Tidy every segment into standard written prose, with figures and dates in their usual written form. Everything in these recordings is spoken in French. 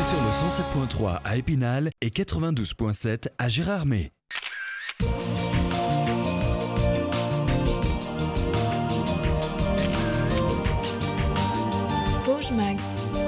sur le 107.3 à Épinal et 92.7 à Gérardmer. Vosges Mag.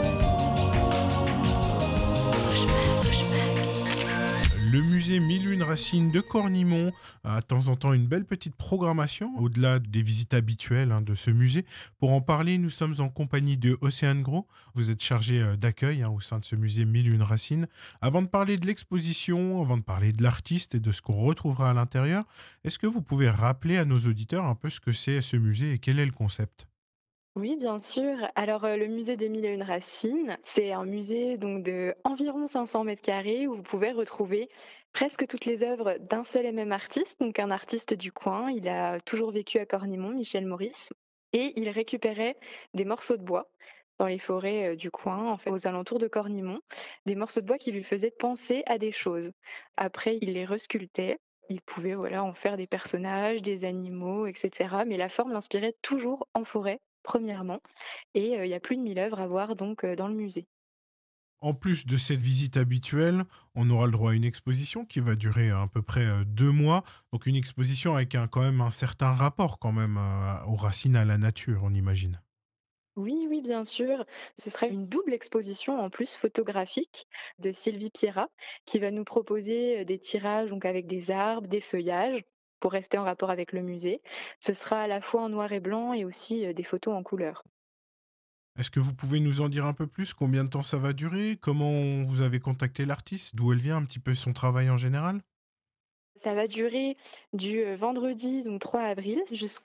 Le musée Mille et une Racines de Cornimont a de temps en temps une belle petite programmation, au-delà des visites habituelles de ce musée. Pour en parler, nous sommes en compagnie de Océane Gros. Vous êtes chargée d'accueil au sein de ce musée Mille et une Racines. Avant de parler de l'exposition, avant de parler de l'artiste et de ce qu'on retrouvera à l'intérieur, est-ce que vous pouvez rappeler à nos auditeurs un peu ce que c'est ce musée et quel est le concept ? Oui, bien sûr. Alors, le musée des Mille et Une Racines, c'est un musée donc de environ 500 mètres carrés où vous pouvez retrouver presque toutes les œuvres d'un seul et même artiste, donc un artiste du coin. Il a toujours vécu à Cornimont, Michel Maurice, et il récupérait des morceaux de bois dans les forêts du coin, en fait, aux alentours de Cornimont, des morceaux de bois qui lui faisaient penser à des choses. Après, il les resculptait. Il pouvait voilà, en faire des personnages, des animaux, etc. Mais la forme l'inspirait toujours en forêt premièrement, et il y a plus de 1000 œuvres à voir donc dans le musée. En plus de cette visite habituelle, on aura le droit à une exposition qui va durer à peu près 2 mois. Donc une exposition avec quand même un certain rapport quand même aux racines, à la nature, on imagine. Oui, oui, bien sûr, ce sera une double exposition en plus photographique de Sylvie Pierrat qui va nous proposer des tirages donc avec des arbres, des feuillages pour rester en rapport avec le musée. Ce sera à la fois en noir et blanc et aussi des photos en couleur. Est-ce que vous pouvez nous en dire un peu plus? Combien de temps ça va durer? Comment vous avez contacté l'artiste? D'où elle vient un petit peu son travail en général? Ça va durer du vendredi donc 3 avril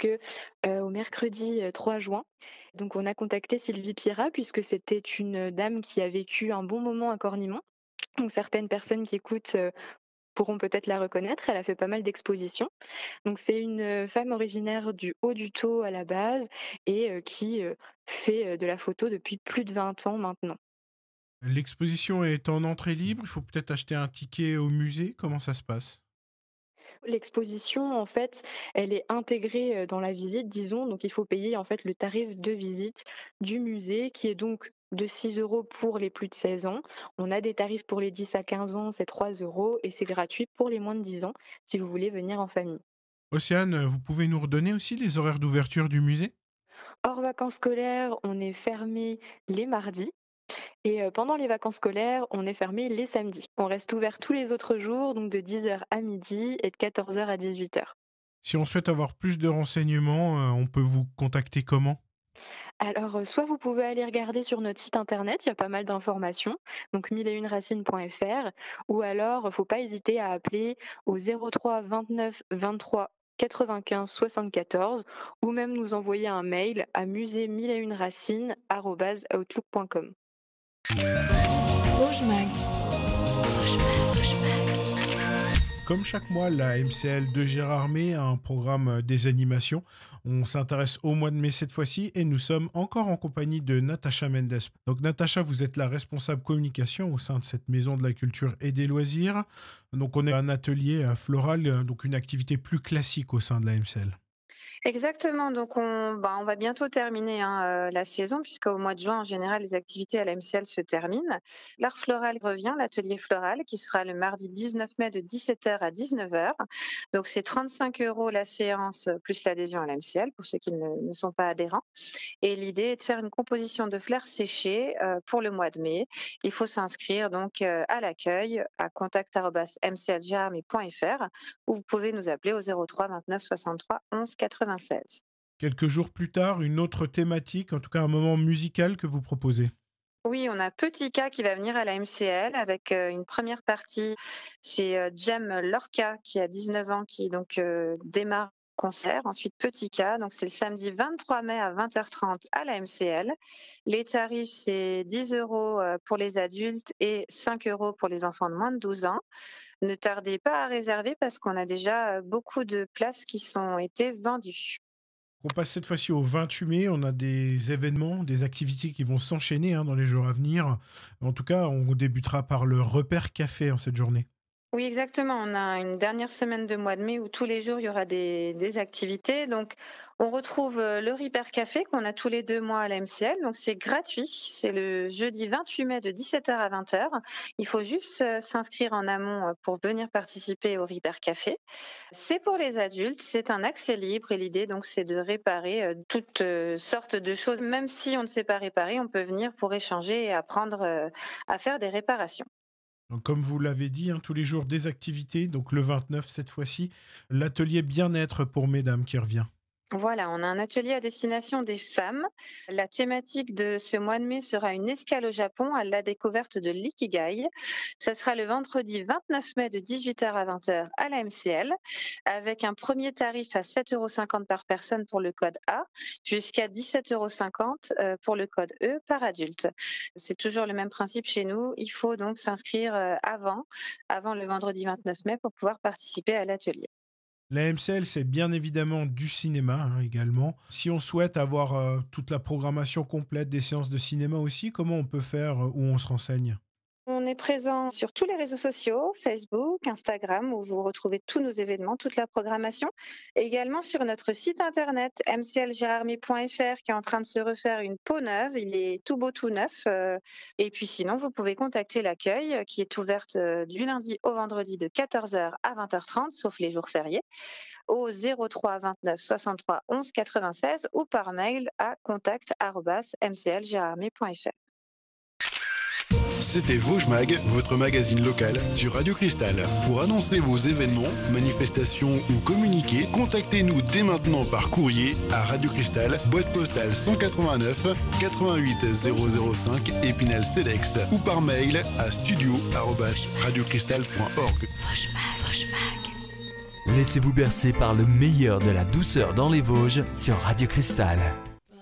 au mercredi 3 juin. Donc on a contacté Sylvie Pierrat puisque c'était une dame qui a vécu un bon moment à Cornimont. Donc certaines personnes qui écoutent pourront peut-être la reconnaître. Elle a fait pas mal d'expositions. Donc c'est une femme originaire du Haut-du-Taux à la base et qui fait de la photo depuis plus de 20 ans maintenant. L'exposition est en entrée libre, il faut peut-être acheter un ticket au musée, comment ça se passe? L'exposition, en fait, elle est intégrée, dans la visite, disons, donc il faut payer, en fait, le tarif de visite du musée qui est donc de 6 € pour les plus de 16 ans. On a des tarifs pour les 10 à 15 ans, c'est 3 € et c'est gratuit pour les moins de 10 ans si vous voulez venir en famille. Océane, vous pouvez nous redonner aussi les horaires d'ouverture du musée? Hors vacances scolaires, on est fermé les mardis et pendant les vacances scolaires, on est fermé les samedis. On reste ouvert tous les autres jours, donc de 10 heures à midi et de 14 heures à 18 heures. Si on souhaite avoir plus de renseignements, on peut vous contacter comment? Alors, soit vous pouvez aller regarder sur notre site internet, il y a pas mal d'informations, donc milleetunracines.fr, ou alors, faut pas hésiter à appeler au 03 29 23 95 74 ou même nous envoyer un mail à musée-mille-et-une-racines@outlook.com. Vosges Mag. Comme chaque mois, la MCL de Gérardmer a un programme des animations. On s'intéresse au mois de mai cette fois-ci et nous sommes encore en compagnie de Natacha Mendes. Donc Natacha, vous êtes la responsable communication au sein de cette maison de la culture et des loisirs. Donc on est un atelier floral, donc une activité plus classique au sein de la MCL. Exactement, donc on va bientôt terminer la saison puisqu'au mois de juin, en général, les activités à la MCL se terminent. L'art floral revient, l'atelier floral, qui sera le mardi 19 mai de 17 h à 19 h. Donc c'est 35 € la séance plus l'adhésion à la MCL pour ceux qui ne sont pas adhérents. Et l'idée est de faire une composition de fleurs séchées pour le mois de mai. Il faut s'inscrire donc à l'accueil à contact@mcljarmy.fr ou vous pouvez nous appeler au 03 29 63 11 96. Quelques jours plus tard, une autre thématique, en tout cas un moment musical que vous proposez. Oui, on a Petit K qui va venir à la MCL avec une première partie. C'est Jem Lorca qui a 19 ans qui donc démarre le concert. Ensuite Petit K, donc c'est le samedi 23 mai à 20h30 à la MCL. Les tarifs, c'est 10 € pour les adultes et 5 € pour les enfants de moins de 12 ans. Ne tardez pas à réserver parce qu'on a déjà beaucoup de places qui sont été vendues. On passe cette fois-ci au 28 mai. On a des événements, des activités qui vont s'enchaîner dans les jours à venir. En tout cas, on débutera par le repère café en cette journée. Oui, exactement. On a une dernière semaine de mois de mai où tous les jours, il y aura des activités. Donc, on retrouve le Ripper Café qu'on a tous les 2 mois à la MCL. Donc, c'est gratuit. C'est le jeudi 28 mai de 17h à 20h. Il faut juste s'inscrire en amont pour venir participer au Ripper Café. C'est pour les adultes, c'est un accès libre et l'idée, donc, c'est de réparer toutes sortes de choses. Même si on ne sait pas réparer, on peut venir pour échanger et apprendre à faire des réparations. Donc, comme vous l'avez dit, tous les jours des activités. Donc le 29 cette fois-ci, l'atelier bien-être pour mesdames qui revient. Voilà, on a un atelier à destination des femmes. La thématique de ce mois de mai sera une escale au Japon à la découverte de l'ikigai. Ça sera le vendredi 29 mai de 18h à 20h à la MCL, avec un premier tarif à 7,50 € par personne pour le code A, jusqu'à 17,50 € pour le code E par adulte. C'est toujours le même principe chez nous. Il faut donc s'inscrire avant le vendredi 29 mai pour pouvoir participer à l'atelier. La MCL, c'est bien évidemment du cinéma également. Si on souhaite avoir toute la programmation complète des séances de cinéma aussi, comment on peut faire, où on se renseigne? On est présent sur tous les réseaux sociaux, Facebook, Instagram, où vous retrouvez tous nos événements, toute la programmation. Et également sur notre site internet mclgérardmer.fr qui est en train de se refaire une peau neuve. Il est tout beau, tout neuf. Et puis sinon, vous pouvez contacter l'accueil qui est ouverte du lundi au vendredi de 14h à 20h30, sauf les jours fériés, au 03 29 63 11 96 ou par mail à contact@mclgérardmer.fr. C'était Vosges Mag, votre magazine local sur Radio Cristal. Pour annoncer vos événements, manifestations ou communiquer, contactez-nous dès maintenant par courrier à Radio Cristal, boîte postale 189 88 005 Épinal Cedex ou par mail à studio@radiocristal.org. Vosges Mag. Laissez-vous bercer par le meilleur de la douceur dans les Vosges sur Radio Cristal.